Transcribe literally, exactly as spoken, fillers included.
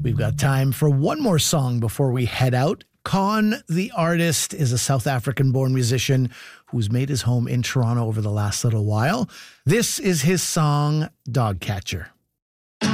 We've got time for one more song before we head out. Con, the artist, is a South African-born musician who's made his home in Toronto over the last little while. This is his song, Dog Catcher.